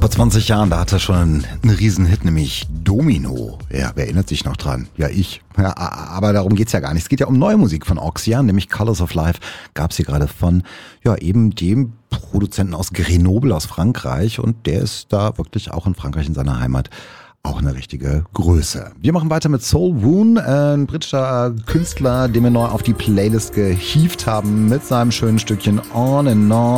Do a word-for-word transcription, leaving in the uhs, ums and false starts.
Vor zwanzig Jahren, da hatte er schon einen, einen Riesenhit, nämlich Domino. Ja, wer erinnert sich noch dran? Ja, ich. Ja, aber darum geht's ja gar nicht. Es geht ja um neue Musik von Oxia, nämlich Colors of Life. Gab's hier gerade von, ja, eben dem Produzenten aus Grenoble aus Frankreich. Und der ist da wirklich auch in Frankreich in seiner Heimat auch eine richtige Größe. Wir machen weiter mit Soul Woon, ein britischer Künstler, den wir neu auf die Playlist gehievt haben mit seinem schönen Stückchen On and On.